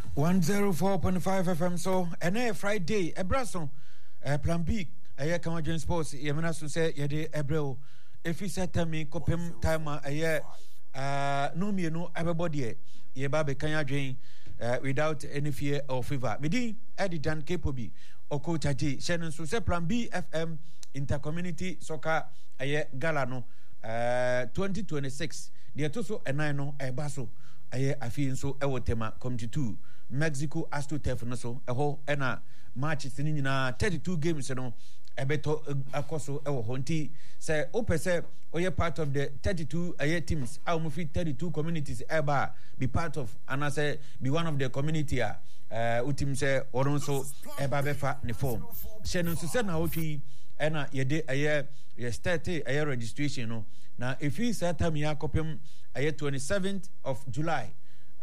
104.5 FM so ene Friday ebraso plan B eye Kamadwen Sports yemina so say yede ebreo efi setami kopem time eye no mienu everybody ye ba be kan adwen without any fear or favor medi edidan kepobi okotaji shenen so say plan B FM intercommunity soccer eye gala no 2026 de to so enan no ebaso aye afi nso ewo tema committee 2 Mexico AstroTurf no so eho ena matches ni nyina 32 games no ebeto akoso ewo honti say opese oye part of the 32 aye teams mu fit 32 communities eba be part of and I say be one of the community utim say oron so eba befa ne form shenu so say na otwi ena yede aye ye start aye registration no na if you say time ya kopem aye 27th of July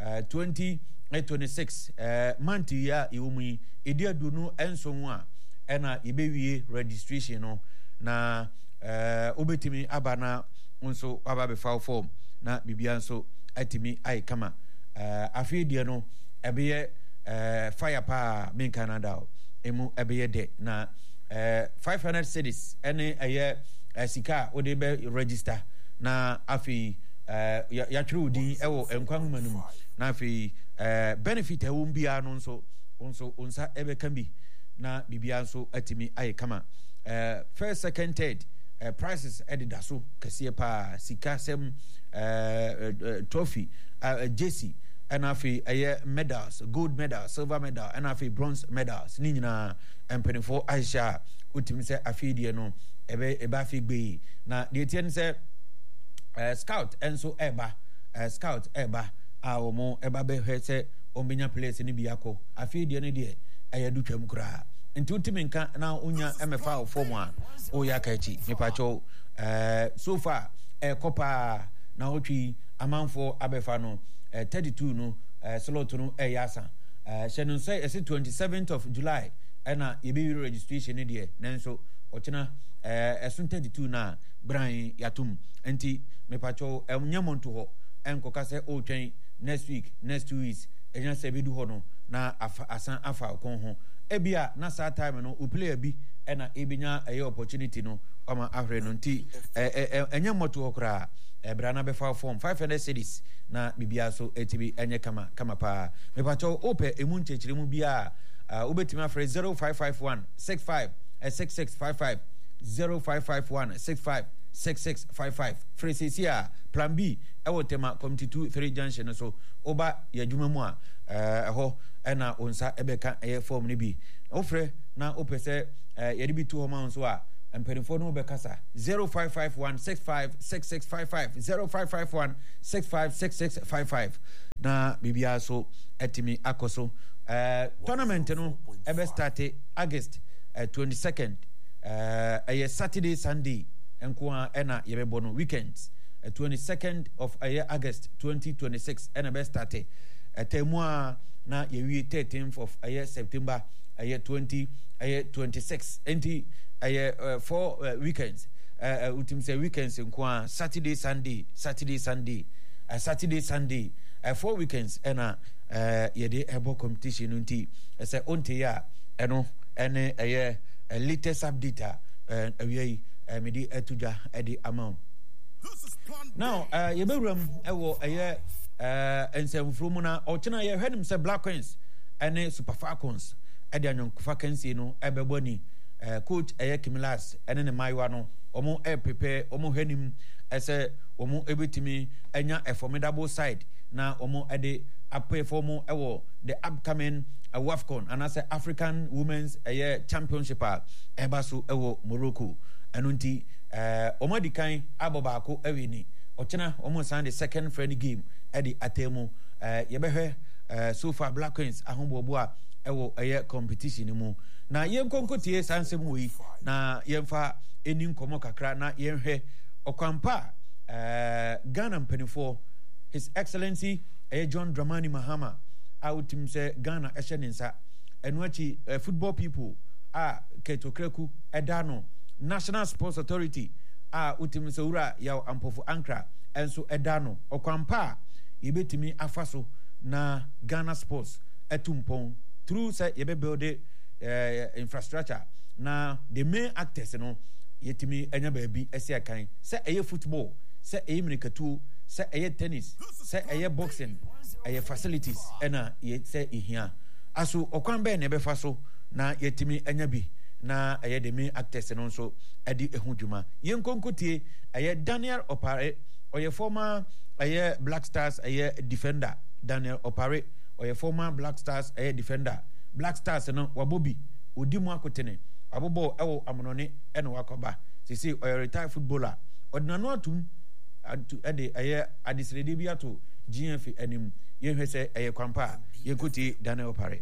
2026 month ya iwumi ediadu no enso a ena ibewie registration no na obetimi abana nso aba be file form na bibia nso atimi ai kama afidie no ebeye fire pa min Canada emu ebeye de na 500 cities ene aye sika ode be register na afi ya true din ewo enkwahuma no na afi benefit e wombia no nso onsa ebe kan bi na bibia nso atimi aye kama first second third prices edida so kase pa sika sem trophy jersey and afi aye medals gold medal silver medal and afi bronze medals ni nyina empenifo Aisha utimi se afi die no ebe afi gbe na de tien se scout enso scout eba omo eba be hwese ombenya place ni biako afi die ne de ayadu twam kura nti utimi nka na onya emefa form a o ya kachi mepacho so far kopa na otwi amanfo abefa no 32 no slot no yasa shenu say 27th of July na yebi registration ne de nanso ochina 32 na bran yatum enti mepacho nyamonto ho enkoka se o twen next week next 2 weeks enya se bedu ho no na asan afa kon ho ebia na sa time no player bi na ebinya opportunity no ama ahre no nti enyamoto ho kra brana be form 500 cities na bibia so etibi enye kama pa mepacho ope emu nchechire mu bia obetimi afre 0551 65 6655 0551 65 6655 Fresesia plan B ewo tema committee 3 junction so oba yadwuma mu a ho na onsa ebeka form ni bi ofre na opese yedi bi to homa so a empenifo no bekasa 0551 65 6655 0551 65 6655 na bibia so etimi akoso tournament no ebe start August 22nd Saturday Sunday enkoa ena yebebo no weekends 22nd of August 2026 ena be start temua na yewi 13th of September 2026 enti 4 weekends utim say weekends enkoa Saturday Sunday 4 weekends ena yede ebo competition nti say onte ya eno ene latest update awie medi etuja edi amount now yebewram ewo ensemfru mu na ochina ye hwenim se Black Queens ene Super Falcons edi anyonkofa kansi no ebeboni coach Kimilas ene ne maiwa no omo prepare omo hwenim ese omo ebetimi enya a formidable side na omo ede apay for mo ewo the upcoming WAFCON and as African Women's Championship ebaso ewo Morocco anunti omadi kan abobako ewini ochina omo san the second friendly game edi atemu yebehwe so far Black Queens ahombobo a ewo competition mu na yenkonkotie sansem wi na yemfa eni nkomo kakra na yenhwe okwampa Ghana mpanifo His Excellency John Dramani Mahama outim say Ghana eshenensa enuachi football people ketokreku edano National Sports Authority utim say ura yaw ampofu ankra enso edano okwampa yebetimi afaso na Ghana Sports etumpon through say ye be build infrastructure na the main actors no yetimi enya baabi ese akan say eye football say eye mirikatu say eye tennis say eye boxing eye facilities ena ye say ihia aso okwan be na be fa so na yetimi enya bi na eye the main actors no so edi ehudwuma yenkonkotie eye Daniel Opare oye former eye Black Stars eye defender Daniel Opare oye former Black Stars eye defender Black Stars no wabobi odi mu akotene abobo ewo amonone ene wakoba sisi oye retired footballer odinano atum ade eye adisrede bi ato GF anim yehwese eye kwampa yekoti Daniel Opare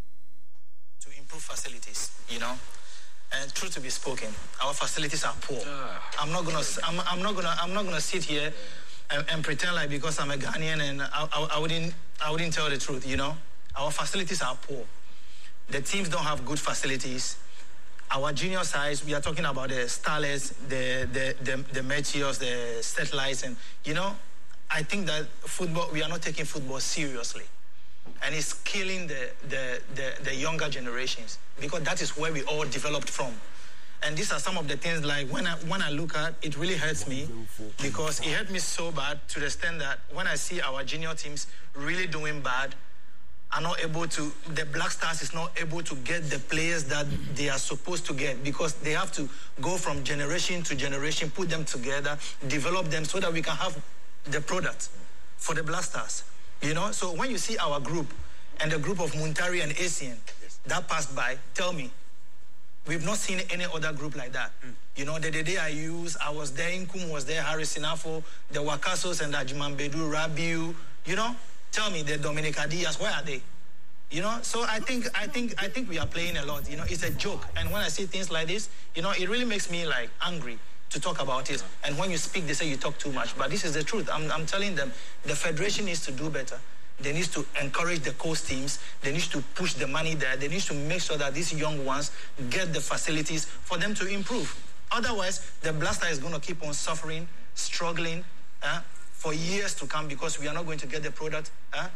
to improve facilities, you know. And truth to be spoken, our facilities are poor. I'm not gonna sit here and pretend like because I'm a Ghanaian and I wouldn't tell the truth, you know. Our facilities are poor. The teams don't have good facilities. Our junior sides, we are talking about the Starlets, the Meteors, the Satellites, and you know, I think that we are not taking football seriously. And it's killing the younger generations because that is where we all developed from. And these are some of the things like when I look at it really hurts me because it hurt me so bad to the extent that when I see our junior teams really doing bad, are not able to, the Black Stars is not able to get the players that they are supposed to get because they have to go from generation to generation, put them together, develop them so that we can have the product for the Black Stars. You know, so when you see our group and the group of Muntari and Asian that passed by, tell me, we've not seen any other group like that. You know, the day I was there, Nkum was there, Harris Sinafo, the Wakasos and the Ajimambedu, Rabiu, you know, tell me the Dominic Diaz, where are they? You know, so I think we are playing a lot. You know, it's a joke. And when I see things like this, you know, it really makes me like angry to talk about it. And when you speak, they say you talk too much. But this is the truth. I'm telling them, the federation needs to do better. They need to encourage the coast teams. They need to push the money there. They need to make sure that these young ones get the facilities for them to improve. Otherwise, the Blaster is going to keep on suffering, struggling for years to come because we are not going to get the product.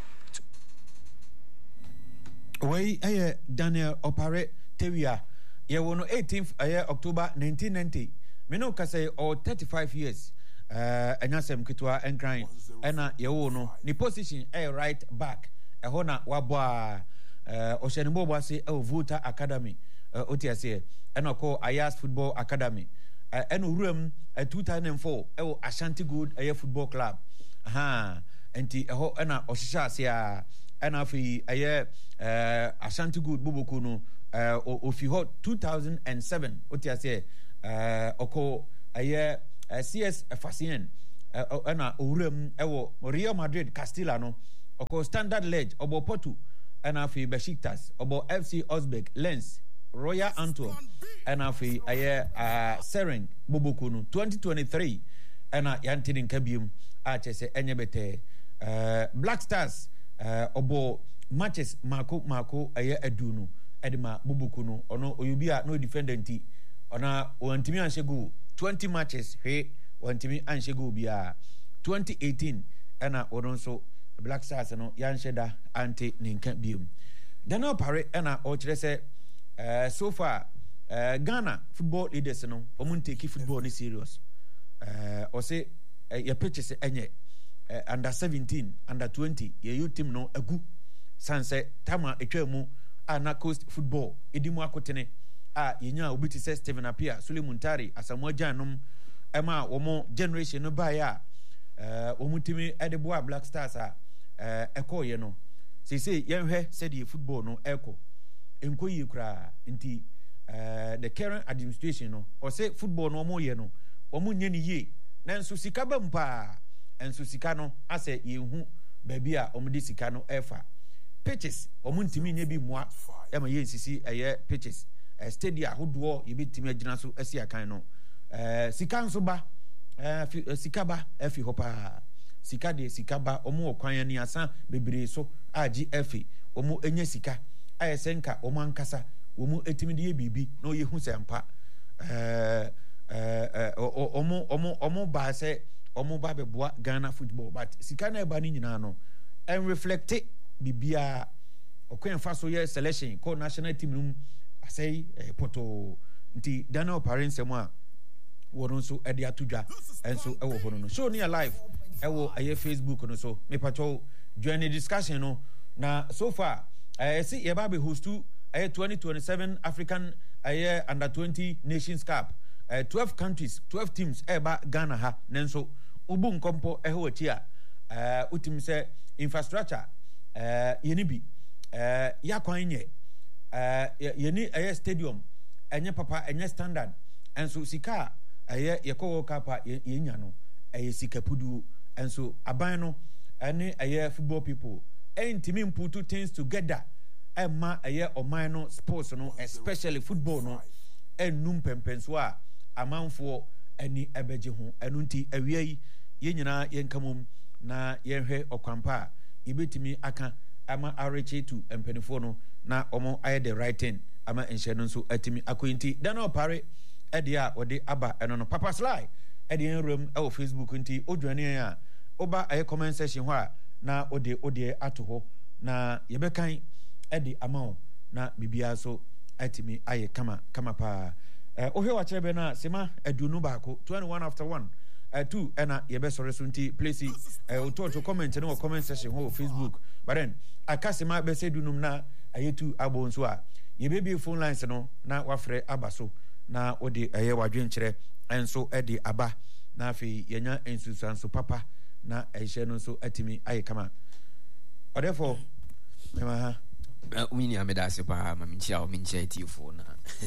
Daniel Opare Tewia. Ye wono 18th October 1990. Meno kase or 35 years. Enyasem kitwa enkran ena ye wono ni position right back. Ehona wabwa Oshenimbo bwase Vuta Academy. Otiase ena ko Ayas Football Academy. Eno room 2004 Ashanti Good Football Club. Enti eho ena oshisha sia ena fi Ashanti Good Buboku no ofi hot 2007 otiase oko CS Fasien ena urem Real Madrid Castilla no oko Standard Liège obo Porto ena fi Besiktas obo FC Osbeek Lens Royal Antwerp ena fi Sereng Buboku no 2023 ena yantinin kabium achese enyebete Black Stars obo matches mako adunu edema Buboku no ono oyubia no defendant ona wantimi anshegu 20 matches he wantimi anshegu bia 2018 ena odonso Black Stars no yansheda anti ninka bium Daniel Opare ena o kire se so far Ghana football leaders no omunteki football ni serious o say your pitches enye under 17 under 20 your youth team no agu sanse tama etwemu ana coast football edimu akotene yenya obiti se Steven Apia Sule Muntari Asamoah Gyan ema womo generation no ba ya omutimi edebo Black Stars eko ye no sese yenhwe said football no eko enkoyi kra nti the current administration no o say football no mo ye no omo nya ni ye nanso sika ba mpa enso sika no ase yehu baabi a omde sika no efa pitches omuntimi nya bi moa ema ye nsisi pitches stadia hodo ye bitimi agina so asi akan no sika nso ba sika ba efi hopa sika de sika ba omo okwan ani asa bebre so agi efi omo enya sika ayesenka omo ankasa omo etimi de bibi no ye hu sempa omo ba se omo ba beboa Ghana football but sika na eba ni nyina no en reflect bibia okwen fa so ye selection call national team room asay poto nti Daniel Parensem a wono so e de atodwa enso e wo hono no show near live e wo aye Facebook no so me pacho join the discussion no na so far see ye ba be host to 2027 African under 20 Nations Cup 12 countries 12 teams eba Ghana ha nenso ubu nkompo ho achi a utim se infrastructure yeni bi ya kwan nye yeni stadium enye papa enye standard enso sika yekọ kapa yenya no sika pudu enso aban no ene football people entimi put things together ma oman no sports no especially football no enum pempenso a amanfo ani ebeje ho enu nti awie yi nyina yenkamum na yenhwe okwampa ibetimi aka ama areche to empenifo no na omo aye the right thing ama enhye no so atimi akointi Daniel Pare edia ode aba eno no Papa Sly edi enrom e wo Facebook nti odwane a oba aye comment section ho a na ode ato ho na yebekan edi amao na bibia so atimi aye kama pa ohwe wa chebe na sema adunu baako 21 after 1 2 ena yebe sore so nti place to comment no comment section ho Facebook but then akasema be se dunum na ayetu abo nso a yebe bi phone lines no na wafre abaso na odi wadwen kire enso edi aba na afi yenya ensusanso papa na ehye no nso atimi aye kama therefore mema ha wini ameda sepa maminchia o minchia tifo na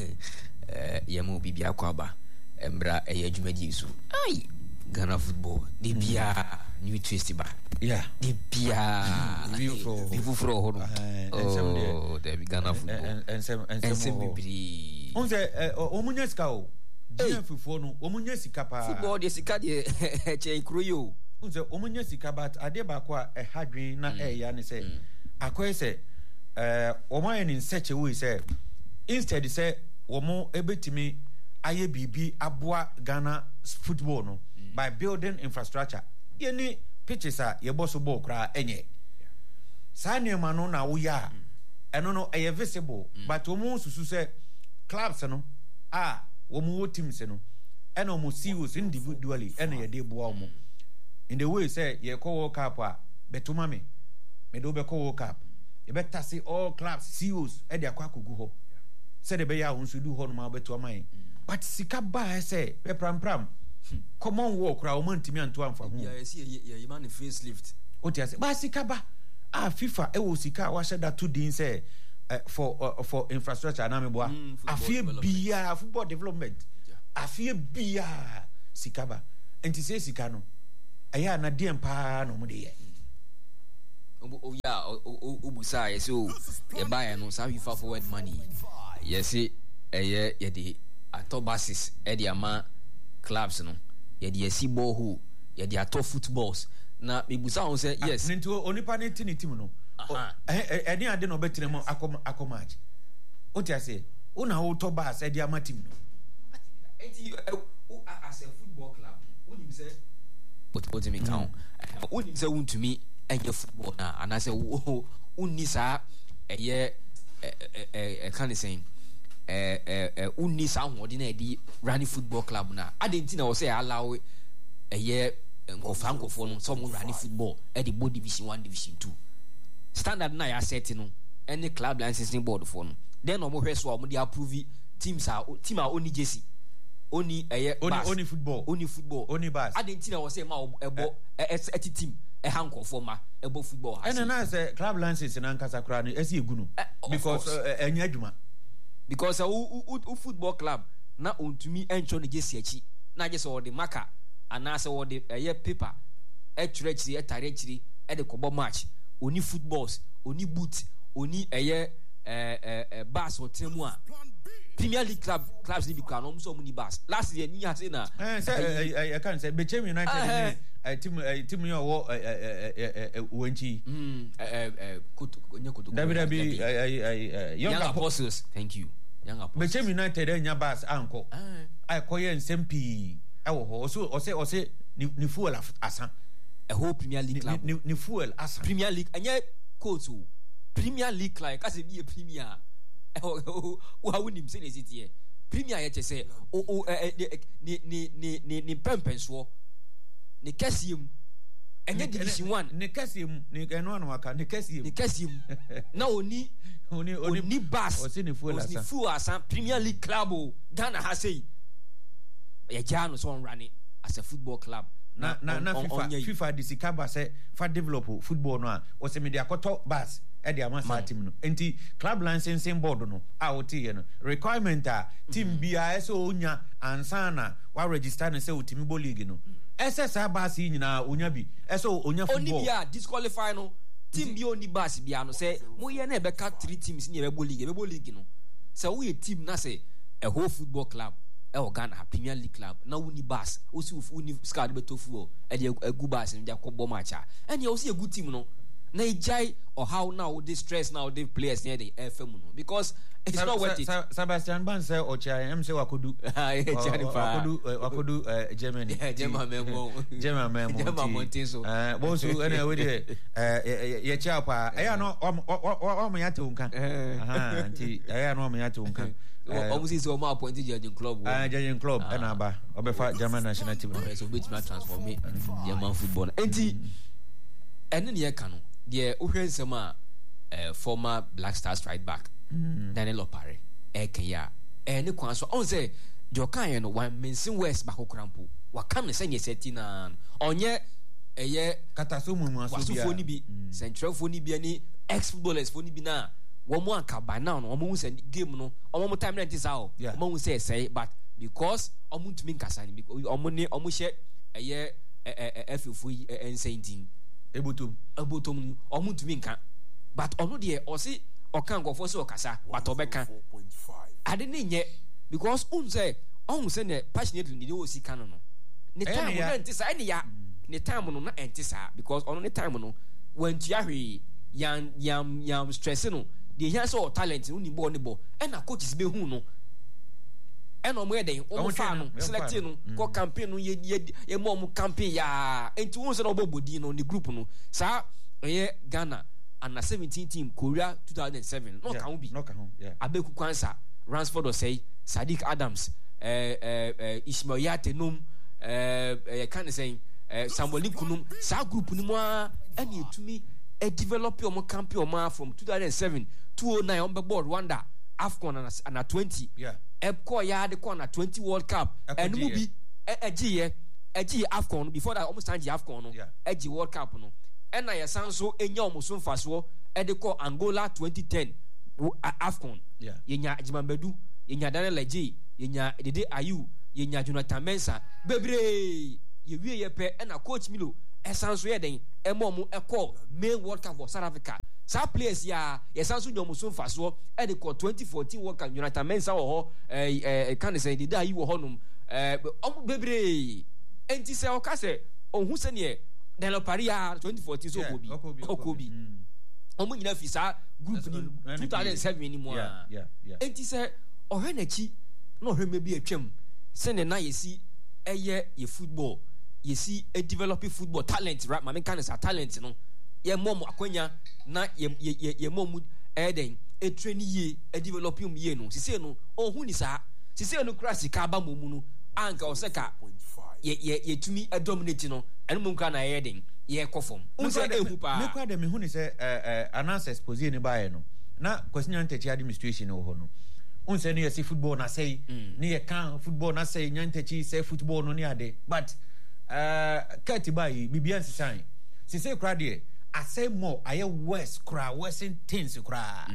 yemu bibia kwaba embra adwumaji so ai Ghana football de bia new twist ba de bia bifufro ho no de Ghana football ensem bibri onse omunya sika o dia fufo no omunya sika pa football de sika de che kroyo onse omunya sika but ade ba kwa hadwen na ya ne se akoy se omo in such a way say instead say omo ebetimi aye bibi aboa Ghana football no by building infrastructure yeni pitches a yeboso ball kra enye sa niema no na wo ya eno no eye visible but omo susu say clubs no omo teams no eno omo CEOs individually eno ye de boa omo in the way say ye call World Cup a betuma me do be call World Cup you better see all clubs CEOs e de akwa kogu ho say the be ya unsu du ho no ma beto man but sika ba say be pram common work ra o man timi anto amfa ho ya see ye man facelift oti say ba sika ba FIFA e wo sika wa sheda to din say for infrastructure na me boa afie bia football development afie bia sika ba enti say sika no aya na dem pa no mo de ye obusa yes o e buy no some FIFA forward money yes ye the atobasis e the ama clubs no ye the si ball ye the ato footballs na mebusa on say yes nti onipa ne team no eni ade no betire mo akomatch oti ase una wo to bas e the ama team no enti as a football club woni say what me count woni say want to me enye football na anase unni sa eye can say unni sa hodi na di running football club na adenti na wo say allow eye nkofo no some running football e di board division 1 division 2 standard na ya set no any club licensing board for no then no mo hweso o mo di approve team a oni jersey oni oni football oni bas adenti na wo say ma ebo team hankofo ma ebo football has and na say club license na nkasa kra no esi egu no because enya adwuma because football club na ontumi encho ne jesi achi na je so the marker ana say the paper chire tare chire de kobo match oni footballs oni boot oni bus hotel mu a Premier League clubs ni bi kwa no so mu ni bus last year ni ase na I can say Bechem United team yo wo wenchi koto Young Apostles thank you Young Apostles Bechem United enya bus anko ai koye nsempi ewo ho so ose ni fuel asan a whole Premier League club ni fuel asan Premier League enya coach Premier League like as be a premier wa wonim say city premier ye say ni pempenso ni kasiem enye division 1 ni kasiem ni eno na waka ni kasiem na oni bas ni full asa Premier League club Ghana ha say ye jano so running as a football club na FIFA disikaba say fa develop football no a o se media koto bas e dia ma team no enti club licensing board no a o tie no requirement a team bia so onya ansana wa register no say o team ball league no SSA bas nyina onya bi so onya football oni bia disqualify no team bi oni bas bia no say mo ye na e beka 3 teams ni e ball league no say we team na say a whole football club Ghana Premier League club na wuni bas osi uni squad beto football e dey egu bas nja ko bo match and you see a good team no na ejai or how now they stress now they players near the FM no because it's not worth it. Sebastian Ban say ocha em say wakodu Germany German so bo so ene we dey ye cha pa e no o mo yate unka anti e no mo yate unka almost so mo appoint judging club judging club na ba obefa German national team so bit ma transform German football anti ene ne ka no de ohwe nsem a former Black Stars right back Daniel Opare ekeya ne kwan so on say Jokan no one Mensin West bakokrampo wakam ne sanye setina onye eye katasomu mu aso bia wasofo ni bi central fo ni bi ani ex footballers fo ni bi na wo mo anka by now no wo mo say game no wo time rent is out wo mo say but because wo mo ntumi nkasa ni because wo ne wo mo hye eye efefo ensentin ebotom wo mo ntumi nka but ono de o si okan gofo se okasa but obeka ade ne nye because un say ne passionate ni o si kan no ne time no entisa ene ya ne time no na entisa because ono ne time no when tiahwe yam stress no de here so talent no ni bo ena coaches be hu no ena omo eden omo fa no select no ko campaign no ye mo campaign ya enti won se no bobodi no ni group no sa Ghana under 17 team Korea 2007 no kan bi abeku kwansa Ransford Osei Sadiq Adams Ismail Yatenum kan say Samuel Kunum sa group ni mo ani etumi develop your campaign from 2007 2009 on board Rwanda AFCON and 20 Epco ya de corner 20 World Cup and movie eji AFCON before that almost time AFCON no eji World Cup no and I sanso enya omuso mfaso edeko Angola 2010 AFCON yenya Jimambedu yenya Daniel Leji yenya Dede Ayu yenya Jonathan Mensah bebre ye wie ye pe na coach Milo esanso ye den emom eko main World Cup for South Africa sa players ya esanso nyomuso mfaso edeko 2014 World Cup Jonathan Mensah wo kan say Dede Ayu wo honum bebre enti se o ka se ohun se ne Daniel Paria 2014 so Okobi omo nyina fisa group ni 2007 ni mo enti se ohwe nachi na ohwe mebi atwam se ne na yesi eye ye football yesi develop football talent right ma me kan sa talent no ye mom akwanya na ye mom eden train ye develop ye no sise no ohun ni sa sise no crash ka ba momu no anka oseka ye tumi dominate no enu mun ka na ye den ye kofom unse ehu pa me kwa de me hu ni se announce expose ni ba ye no na kwasinya ntechi administration ho no unse no ye see football na say ni ye kan football na say nyantechi say football no ni ade but kati ba yi bibia nsisan sise kra de asay more aye worse kra worse things kra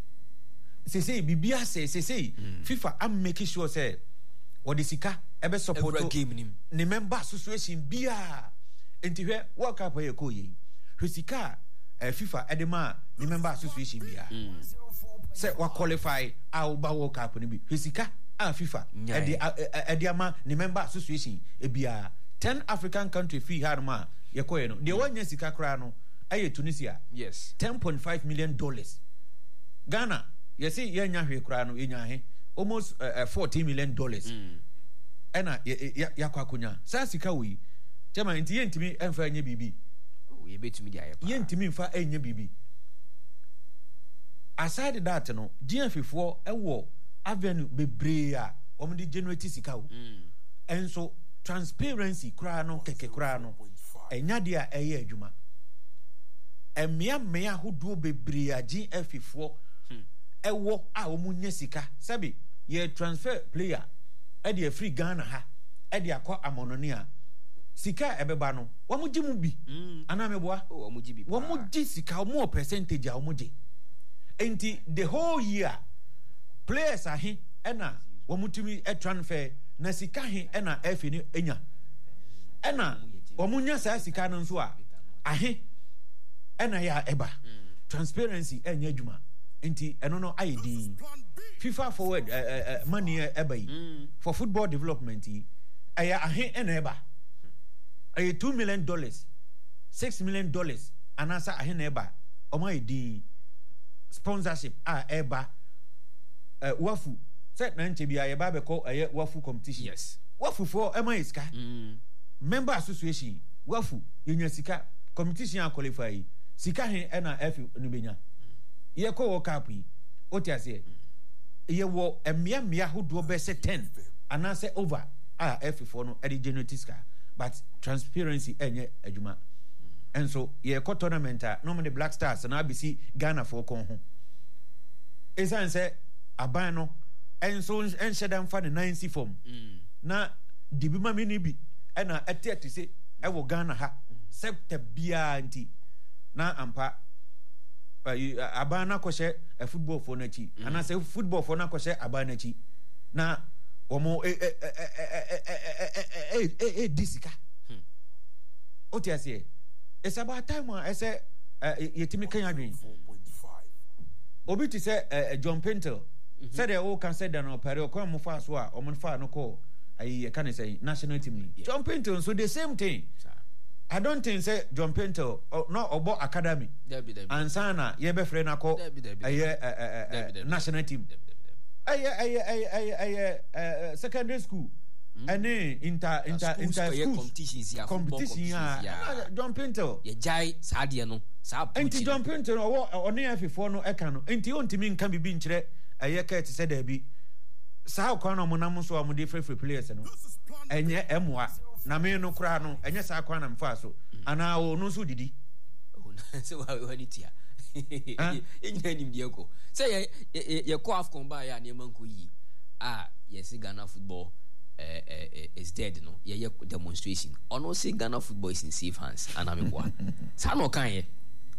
sise bibia say sise FIFA am making sure say what is sika ebe support game nim ne member association bia enti hwe World Cup ye ko yi hwe sika FIFA edema ne member association bia say wa qualify out ba World Cup ni bi hwe sika FIFA edema ne member association e bia 10 African country fee harma ye ko ye no de wanya sika kra no aye Tunisia yes $10.5 million Ghana you see ye nya hwe kra no ye nya he almost $14 million ena yakwakunya sa sika wi chema nti yentimi emfa anya bibi ye betumi dia ye pa yentimi mfa anya bibi aside that no GFF4 ewo avenue bebree a omo de generate sika o enso transparency kura no keke kura no enya de a eye adwuma emia hodo bebree a GFF4 ewo a omo nya sika sabi ye transfer player e de free Ghana ha e de akọ amonone a sika ebeba no womo gi mu bi ana meboa womo gi bi womo gi sika more percentage a womo gi enti the whole year players ahe ena womutumi transfer na sika he ena efi ni enya ena womunya sa sika no nso a ahe ena ya eba transparency enya adwuma enti eno no ID FIFA forward money eba yi for football development yi aya ahe ena eba aya $2 million $6 million anasa ahe na eba omo ID sponsorship eba wafu set na nche bia ye ba be ko wafu competition yes wafu for iska member association wafu yenya sika competition a qualify sika he na f no benya ye ko world cup yi otiase ye wo emia hodo be se 10 anase over f4 no e generate sika but transparency enye adwuma and so ye ko tournament no me the Black Stars na abisi Ghana for kon ho esan se aban no enso enshedam fa ne 90 form na dibima mini bi na etiati se e wo Ghana ha sector bia anti na ampa aban na kohye football for na chi ana se football for na kohye aban na chi na omo disika otiase it's about time I say yetimi kan adwen obi ti say John Pintel said they all can say that no pere ko mo fa so a o mo fa no ko ayi can say national team John Pintel so the same thing I don't think say John Pintel no obo academy ansana ye be free na ko ayi national team ayi secondary school any inter school competition John Pintel ye jai sa de no sa enti John Pintel oni afifo no eka no enti ontimi nka bibi nkyere aye ka ti se da bi sa kwa no monam so amode free players no enye emoa na me no kura no enye sa kwa na mfa so ana o no so didi so wa ni tia enye nim de ko say ye ko afcon ba ya na manko yi yes Ghana football is dead no ye demonstration ono say Ghana football is in safe hands and ameboa sa no kan ye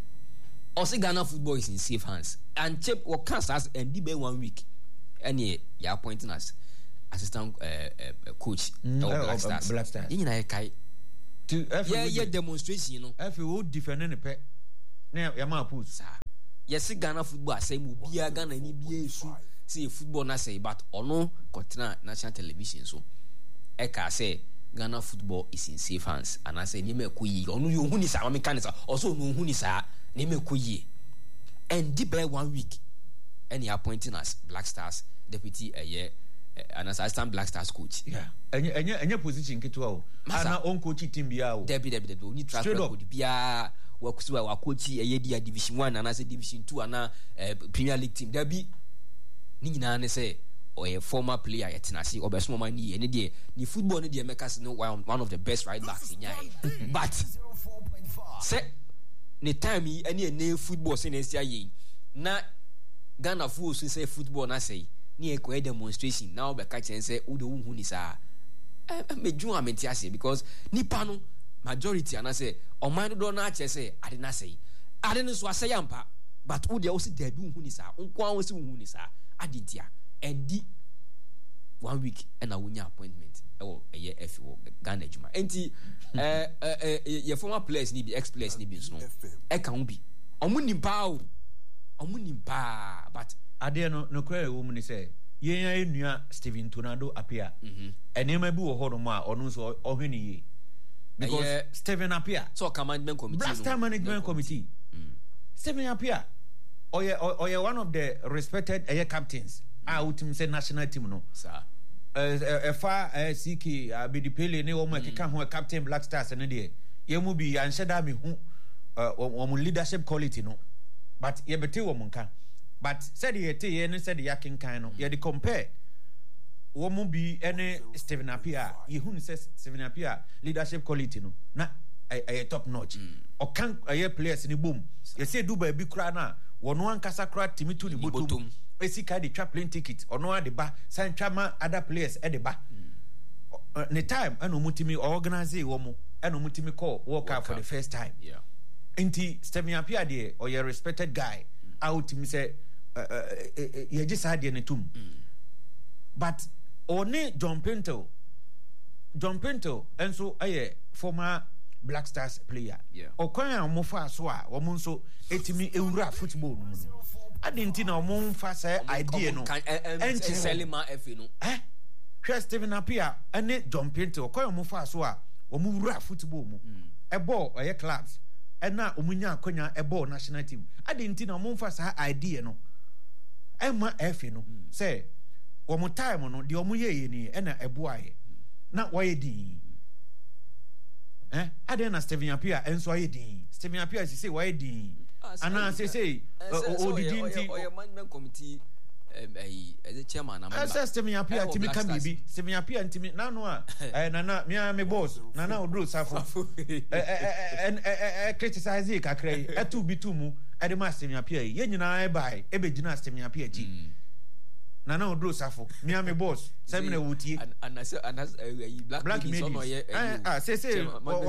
o say Ghana football is in safe hands and chip o cast as and be 1 week any ya appointing as assistant coach of Black Stars you na kai to yeah demonstration you know if you defend ne pe na ya ma pose sa yes Ghana football asem obia Ghana ni bia esu say football na say but ono kotena national television so e ka say Ghana football is in safe hands and I say ni me koyi ono yo hu ni sa ma kan sa also no hu ni sa ni me koyi and deep 1 week any appointing as Black Stars deputy an assistant Black Stars coach enye position ketu o ana on coach team bia o debi oni track record bia wakusiwa wa coach dia division 1 ana say division 2 ana Premier League team debi ni nyina ne say or former player yetinasi obeso man ni ene de ni football ni de make no one of the best right backs in here but say the time any football say na sia yi na Ghana football say football na say ni e ko demonstration now be catch and say udo hu ni sa meju amenti ase because nipa no majority ana say o man do na che say ade na say ade no so asay ampa but udo o si da bi hu ni sa nko an o si hu ni sa adidia endi 1 week and a wunya appointment eye FO Ghana juma enti ye former players ni bi ex players ni bi so e kan bi omunimpa but ade no kwere wo mu ni say yenya enua Steven Tornado apia enema bi wo hodo ma ono so ohwini ye because Steven apia so management committee Black Star management committee Steven apia oye one of the respected captains ultimate say national team no sir fa CK Abidipele ne wo mo keka ho captain Black Stars ne de ye mu bi anhyeda me hu wo leadership quality no but ye bete wo monka but said ye te and said yakin kind ye the compare woman be any Stephen Appiah ye who says Stephen Appiah leadership quality no na a top notch or can a players in the boom you say do by big crana one one casacrat timmy to the bottom basically the traveling ticket or no at the bar sign trama other players at the bar the time I know mutimi organize woman I know mutimi call walk out for the first time Inti Stephen Appiah there or your respected guy out me say you just had the tomb but only John Pinto and so former Black Stars player okwanya omofa so a omonso etimi ewura football no adenti na omonfa say idea no enchi selima efe no Stephen Appiah ene John Pinto okwanya omofa so a omwura football mu ebo oye clubs ena omunya akonya ebo national team adenti na omonfa say idea no ema efe no say omo time no de omo ye ni ena ebo aye na waye di Ade na Stephen Appiah enso ayedin Stephen Appiah say why din ana say odidinti or management committee as a chairman na Stephen Appiah timi ka bibi Stephen Appiah timi na no a nana me boss nana odro safo criticize e kakra e etu bitu mu ade ma Stephen Appiah ye nyina e bai e be gina Stephen Appiah ji Nana odro safo me boss same na wutie black media say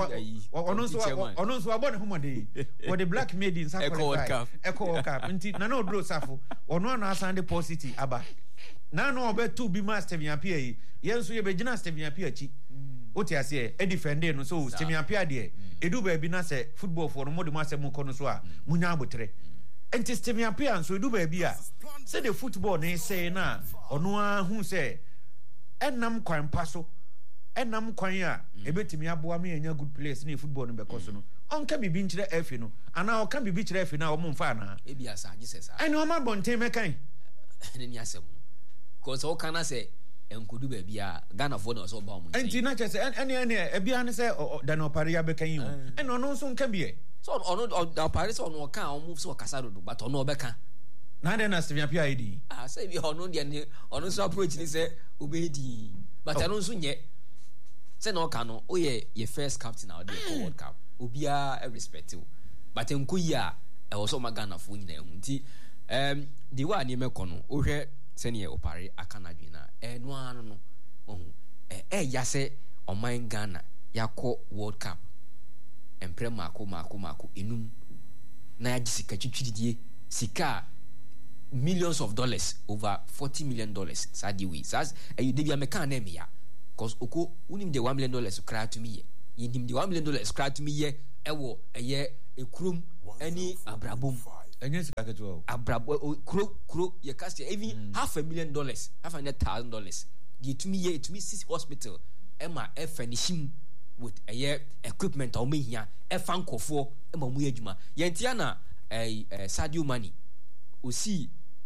ononso abone homode for the black media in South Africa echo cap nti nana odro safo ono na asande positive aba na no obetu bi master Stephen Appiah yenso ye be gina Stephen Appiah chi oti ase e defend no so Stephen Appiah de edu ba bi na say football for no mo de mo asem ko no so a munya abotre enti Stephen Appiah so edu ba bi a say the football na say na ono ahu say enam kwan paso enam kwan a ebetimi aboa me anya good players na football no bekoso no onka bibi nkyere efe no ana oka bibi kyere efe na omo mfa na e bia sa gisesa ene o ma bonten mekan ne ni asem cause o kana say enkodu ba bia Ghana for na so ba omo enti na chese ene e bia ne say dan opare ya bekan yi ene ono nso nka bie so ono opare so ono ka omo so kasa dodo but ono obeka na de na Stephen Appiah idi say bi ono de ne ono so approach ni say obedi but ono so nye say no ka no oye your first captain out there World Cup obia respect you but enkoyi a e wo so magana fo nyina ehu nti the one ni meko no ohwe se ne opare aka na dwena eno anu no ohu ya se oman Ghana yakọ World Cup empre mako enum na ya gisika twitwidie sika millions of dollars, over $40 million. Sadi we. Sas you dey be American name ya. Cause oko unim the $1 million cry to me. You nim the $1 million cry to me ye. Ewo eye ekrum any abrabum. Enye sika keto. Abrabo kro ye cast even $500,000, $500,000. The to me ye to me 6 hospital. Emma furnishing with a equipment or me here. Fankofo emma mu adwuma. Yentiana Sadio Mane. Osi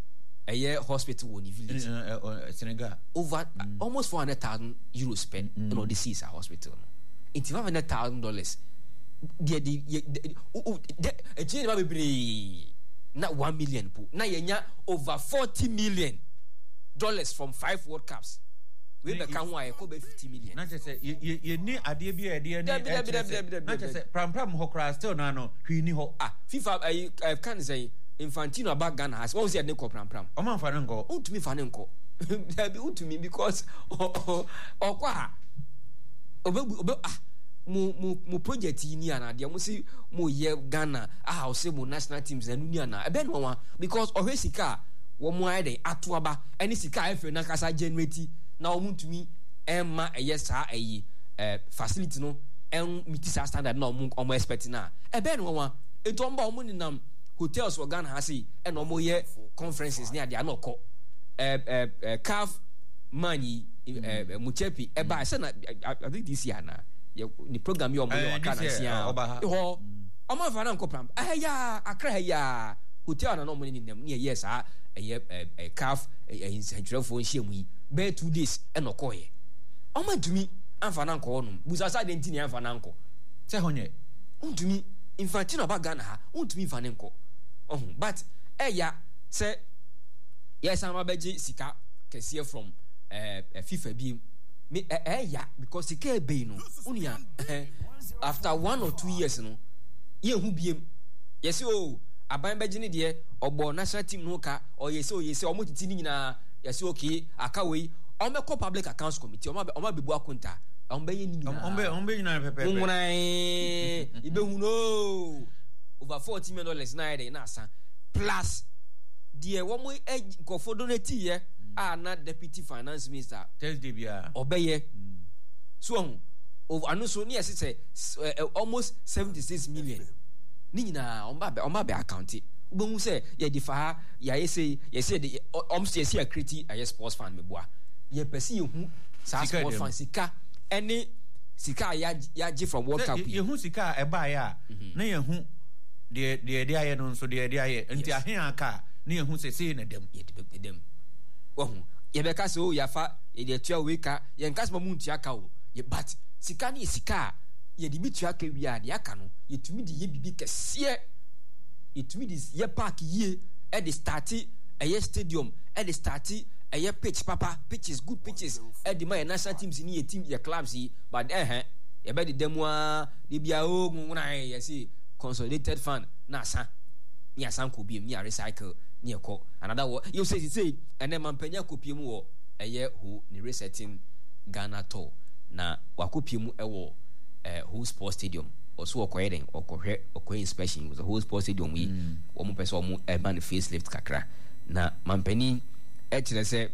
a hospital in village Senegal over almost €400,000 spent on the seas hospital. It's $500,000. Not 1 million. Now you over $40 million from 5 World Cups. We become why $50 million. Not just say you need idea. Not just say pram hokra still no. FIFA I can't say. Infantino about Ghana has what was the name pram Oman fanenko untumi fanenko there be untumi because okwa obe mu project ni ana de mo si mo ye Ghana o se mo national teams na ni ana ebe no wa because ohwe sika wo mo ade atoaba any sika efe na kasa generate na wo untumi emma sa facility no meet standard na omo expect na ebe no wa eto mba omo ni nam hotels for Ghana hasi and no more conferences near the anoko CAF money Muchepi eba I said I think this year na the program you Ghana sia ho omo fa na nkopram ya akra ya hotel na no money in them near yes CAF centralfo nhia mu be 2 days and okoye omo ntumi amfa na nko no busasa de ntini amfa na nko se honye ntumi Infantino about Ghana untumi fa ne nko but eya say yes am abeji sika kese from FIFA bi me yeah because sika be no unia after 1 or 2 years no ye hu biem yes o aban beji ne de obo national team no ka o yes omo titi ni nyina yes okay aka we o me call public accounts committee o ma bebu akunta o be ye ni nyina on be nyina pepe ibe hu no over $40 million na dey na san plus the woman nkofo donate here na deputy finance minister Thursday bia obeye so over anu so near say almost 76 million ni nyina on ba account ubehu say ye difa ya say the say say create a sports fan meboa ye pese ye hu sa sports fan sika any sika ya gi from World Cup ye hu sika e ba ya na ye hu de aye no so de aye nti ahen aka na ye hu se na dem ye dem ohu ye be ka se o ya fa ye de tua we ka ye nka se mu ntua ka o ye but sika ni sika ye de bitua ka wi a de aka no ye tumi de ye bibi kese ye tumi de ye park ye e de start e ye stadium e de start e ye pitch papa pitches good pitches e de my national teams ni ye team ye clubs yi but ye be de dem a de bia o nguna ye say consolidated fund na san ni asan ko biem ni recycle ni ekọ another wo you say ene mampanya kopie mu wo eye ho ni resetting Ghana tour na wakopie mu ewo whole sports stadium also okoyeden okohwe inspection was a whole sports stadium we wo mu pese wo mu man facelift kakra na mampani e kire se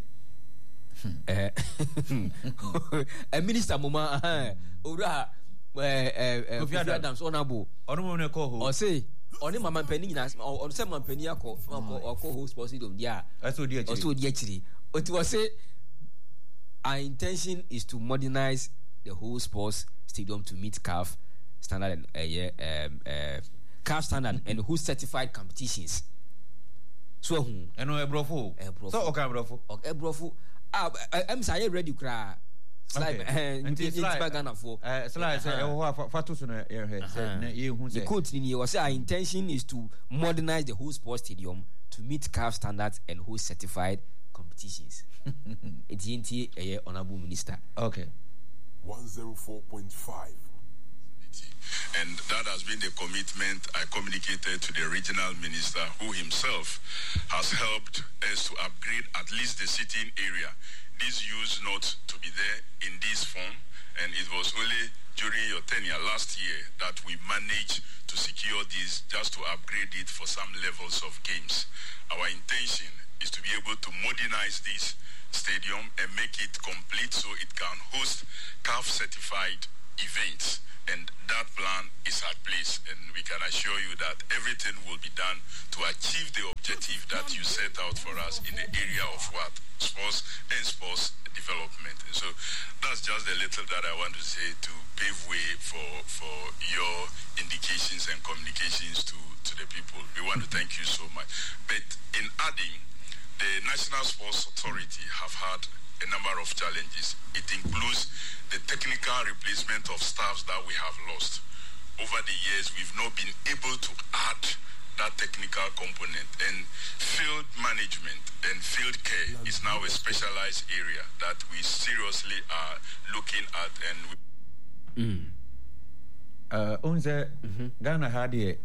minister mama owura Kofi Adams honorable onu mo ne ko ho o say oni mama mpani nyina o say mama mpani akọ host sports stadium dia also di akiri oti was say our intention is to modernize the whole sports stadium to meet CAF standard and CAF standard and who certified competitions so eno ebrofo so o ka ebrofo am say ready kra slide slide Ghana for slide say fatu so na ye hu say the quote ni was say our intention is to modernize the whole sports stadium to meet CAF standards and who certified competitions. It's a honorable minister. Okay. 104.5. And that has been the commitment I communicated to the regional minister, who himself has helped us to upgrade at least the sitting area. This used not to be there in this form, and it was only during your tenure last year that we managed to secure this, just to upgrade it for some levels of games. Our intention is to be able to modernize this stadium and make it complete so it can host CAF certified events, and that plan is at place, and we can assure you that everything will be done to achieve the objective that you set out for us in the area of what? Sports and sports development. And so that's just a little that I want to say to pave way for your indications and communications to the people. We want to thank you so much. But in adding, the National Sports Authority have had a number of challenges. It includes the technical replacement of staffs that we have lost. Over the years, we've not been able to add that technical component, and field management and field care is now a specialized area that we seriously are looking at. And unze Ghana had it.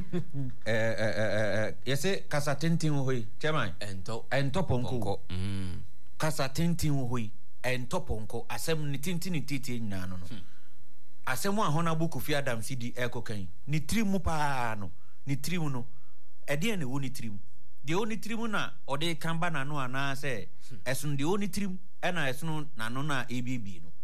Yese kasa tintin hoi chairman ento ponko kasa tintin hoi ento ponko asem ni tintin titi nyina no asem a Honorable Kofi Adams di ekokan ni trimu pa no ni trimu no ede na wo ni trimu de oni trimu na ode kamba na no ana se esun de oni trimu ena esun na no na ebibi no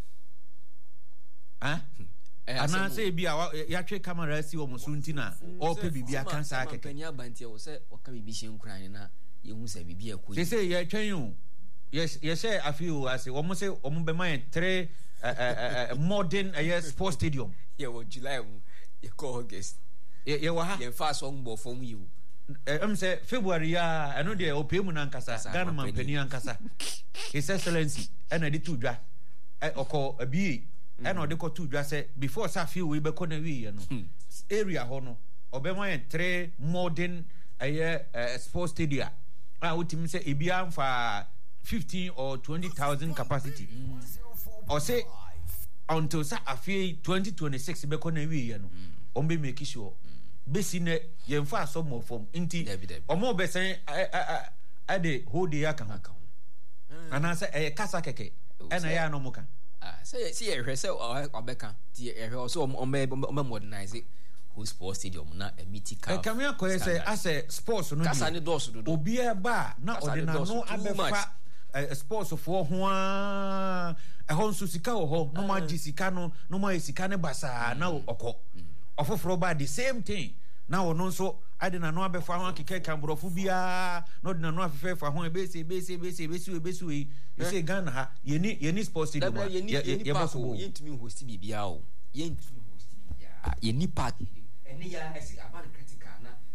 ana say bia ya twe camera si wo musunti na o pe bibia kansa akeke kampanya bantie wo se o ka bibi hyen na ye hu se bibia akoi say ya twen you yes say afi o ase wo mo se o mo be man 3 modern sports stadium ye wo July mu ye ko August ye wo ha ye fa so ngbo fom yi wo say February ya eno de o pe mu na nkasa Ghana man pani ankasa His Excellency ena di tu dwa okọ abi and or they got to just say before Safi we be kona we no area ho no obema 3 modern sports stadia ultim say ebia for 15 or 20,000 capacity or say until sa afie 2026 be kona wi ye no ombe make sure besi ne yemfa so mo form inti omo be say ade hold the account ana say kasa keke ena ya no muka say see ehwe say obeka ti ehwe so ombe modernize who sports stadium na a mythical kamia ko say as sports no kasa ne doso do obi e ba na ordinary no abefa sports for ho a honsu sika ho no ma jisika no ma esika ne basa na okọ ofoforo ba the same thing na ono nso ade na no abefa ho akeke kambrofo bia no de na no afefa ho ebesi you say Ghana ha yeni sports stadium ye boso yentumi host bibia o yentumi host bibia yeni park ene ya esi about critical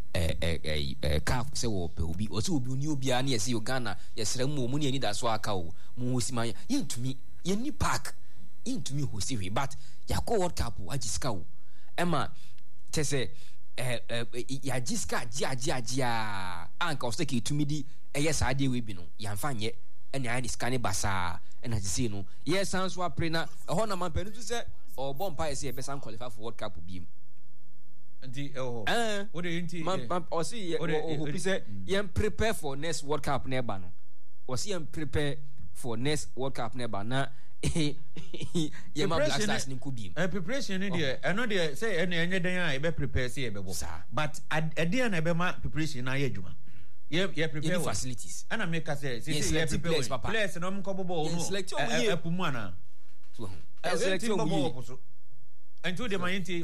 na CAF se wo pe obi o se obi oni obi a na yesi Ghana yesere mu mu ne ani da so aka o mu host man yentumi yeni park yentumi host we but yakọ World Cup ajiska o ema tese ya jiska jia anka o se ke tumi di yes ade we bi no yamfa nye ene ai diska ne basa ena jisi no yes sanso apre na ho na man penu se o bompa ese e besan qualify for World Cup bi ndi what do you think o see o say yem prepare for next World Cup neba no o see yem prepare for next World Cup neba na yem Black Stars ni kubi preparation ni there eno there say enye den a e be prepare say e be bo but ade na e be ma preparation na ye adwuma ye prepare facilities ana make say ye prepare players no mko bobo no apumu ana select bobo until the mainti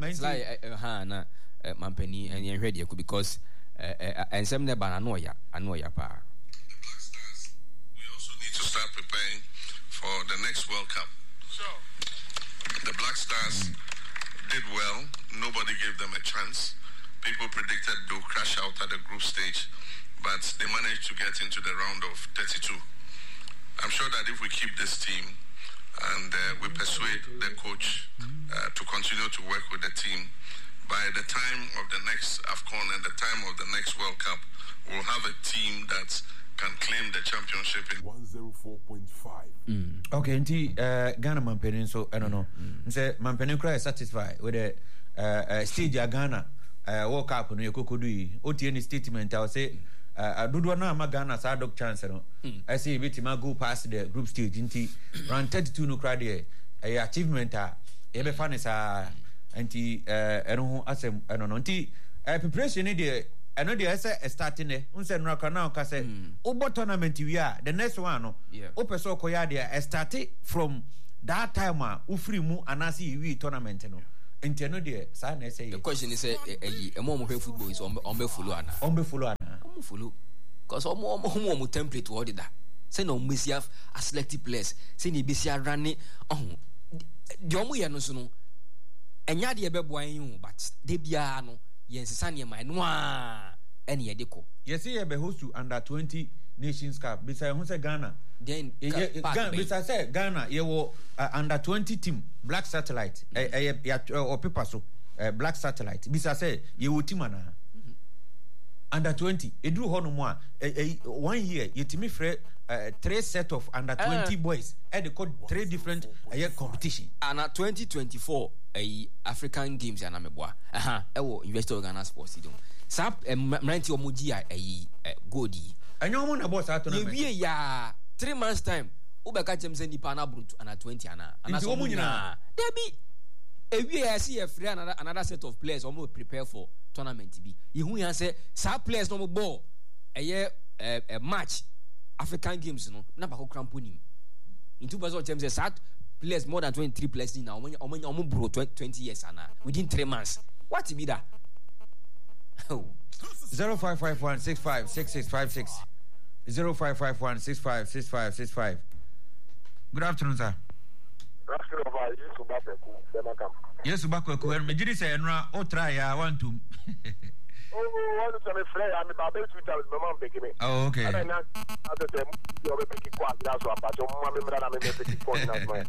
na mampani and ready because and some ne bana anoya pa. The Black Stars, we also need to start preparing for the next World Cup. Sure. The Black Stars did well. Nobody gave them a chance. People predicted they'll crash out at the group stage, but they managed to get into the round of 32. I'm sure that if we keep this team and we persuade the coach to continue to work with the team, by the time of the next AFCON and the time of the next World Cup, we'll have a team that can claim the championship in 104.5. Okay, nti Ghana Mampeni so I don't know. Say Mampeni cry satisfied with the stage Ghana World Cup no yekokodu yi. Oti any statement I say adudu na ma Ghana sa dog chance no. I say betima go past the group stage nti round 32 no cry there. Achievement e be fane sa anti eno ho asem eno no nti preparation ni de eno de say starting ne unse no aka na aka say obo tournament wi a the next one no o person koya de start from that time u free mu anasi wi tournament no nti eno de sa na say the question is say emo mo football is on be follow ana on follow cause omo template what did that say no mesia a selected players say ni besia run the omo ye no so no enya de be boan yin but de bia no yensesa ne mai no a ene ye de ko yes ye be host to under 20 Nations Cup beside who say Ghana then beside say Ghana ye wo under 20 team Black Satellite or paper so Black Satellite beside say ye wo team ana under 20 edru ho no mo a 1 year yetimi frɛ 3 set of under 20 boys and they called 3 different competition and 2024 African Games and ameboa ewo University of Ghana Sports Stadium sap mranti omoji godi anyo na boss ato na ye ya 3 months time ubeka chemse nipa na brutu ana 20 ana so munyina debi ewie ya see a free another set of players omo prepare for tournament bi yehu yan say sa players no mo ball a match African Games no na ba ko cramponim into person of say sa players more than 23 players now omo bro 20 years ana within 3 months what be that 0551656656 0551656565 good afternoon sir. Yes, Bakweku. And me say enra o try ya want to. One of my friends, I'm about 2,000 mom begging me. Oh, okay. And I other them, you're a big quack, that's what I'm making point.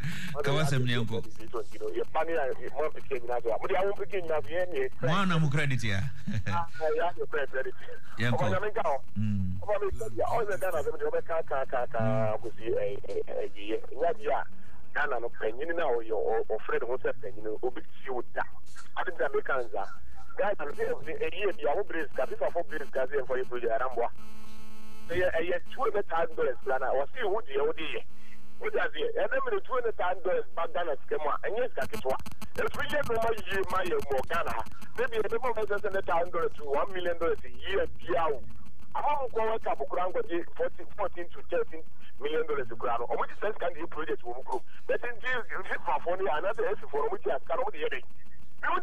You're funny, more became that. But I won't begin at the end. One of credit here. I have your credit. Yeah, all the done as a with the Ghana no penny now, your friend was a penny, big you down. I think the Americans are. Guys, a year, the old British capital for British Gazi for you to Yaramba. A year, $200,000 plan. I was still would the OD. What does it? And then $200,000 back down at Skema, and yes, Kakitwa. If we get my Ghana, maybe a number of $100,000 to $1 million a year, Piao. I'm going to have 14 to $13 million to crown. Or which sense can you project will group? But in this for another S for which I can't be a I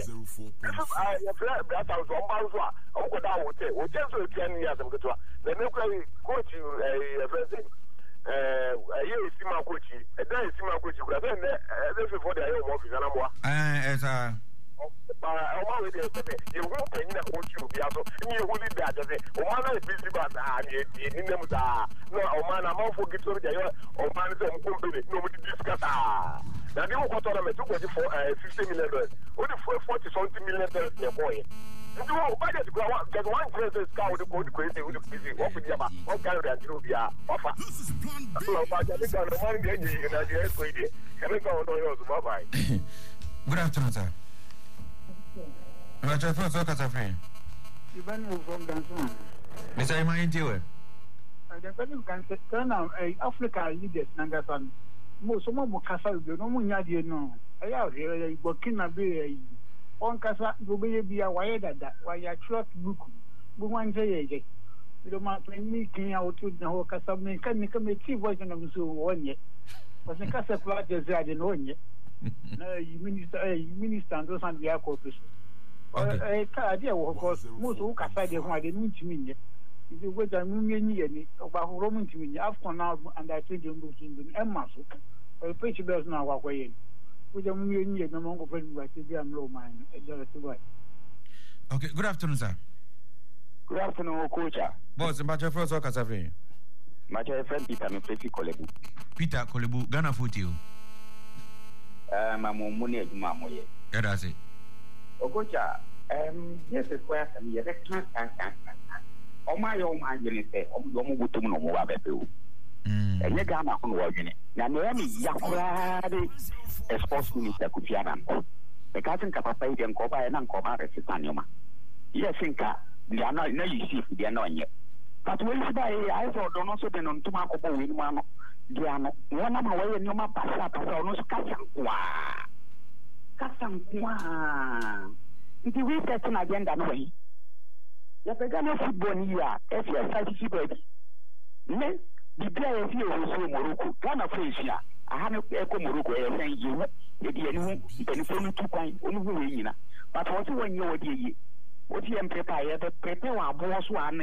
have that was 1 month. I go down with it. We just 10 years. I'm going to the nuclear coach a president. A year is my coach. A day is my coach. But then this is for the office. And I'm you won't pay in a coach. You will be that. Omana is busy, but in them. No, Omana, I'm all for get to the Omana company. Nobody discuss. Now, they won't go to them for $60 million. Only for $40 million in a boy. And you won't buy it. Get one person scout to go to crazy with the busy open Yama. What kind of Andrubia offer? Good afternoon, sir. What's your first look at a friend? You from Danson. Miss I mind you. I can turn out Africa leaders, Nangasan. Most of them Casa, you know, Munyadi, no. I have here, Burkina Bay. On Casa, go be a wire that, why I truck book. But one day, you don't mind me out to the whole Casa, can make a cheap version of so one yet. But the Casa Platas, I didn't know yet. You minister, and those on the office. Idea, of course, most who can find it why they need to mean it. If you wait a million about Roman to me, I've gone out and I think you're looking at Muscle. Or page bells now walk away. With a million, no longer friend, but I'm low mine. Okay, good afternoon, sir. Good afternoon, Coach. Boss, about your first work as a friend. My friend Peter Kolebu. Peter Kolebu, Ghana foot you. Mamma Money, Mamma. Yeah, that's it. Okocha, yes, a question. You can't. Oh, my own argument say, oh, you go to know about it. And you got on working. Now, Yakuradi, a sports minister could be an the cousin Kappa and Coba and Uncle Tanuma. Yes, Inca, they are not, no, you see, they are not yet. But when you buy, I thought don't also been on Tomako in one. They are not one of my way and you must pass up as almost Kasankwa. It is reset an agenda way. The Pagano football here, if you are satisfied. Men, the player here was Morocco, Ghana face here. I have no echo Morocco, I say you, the telephone 2 points, only. But what when you are what you prepare, the prepare was one.